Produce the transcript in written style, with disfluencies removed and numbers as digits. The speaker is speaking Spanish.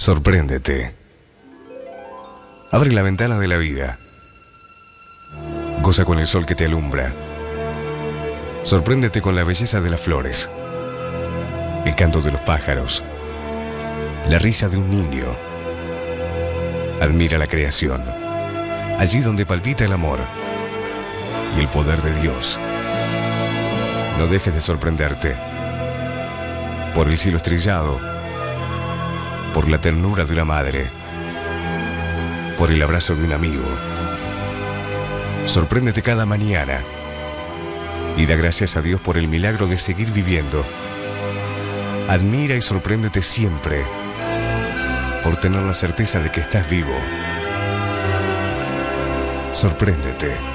Sorpréndete. Abre la ventana de la vida. Goza con el sol que te alumbra. Sorpréndete con la belleza de las flores, el canto de los pájaros, la risa de un niño. Admira la creación, allí donde palpita el amor y el poder de Dios. No dejes de sorprenderte por el cielo estrellado, por la ternura de una madre, por el abrazo de un amigo. Sorpréndete cada mañana y da gracias a Dios por el milagro de seguir viviendo. Admira y sorpréndete siempre por tener la certeza de que estás vivo. Sorpréndete.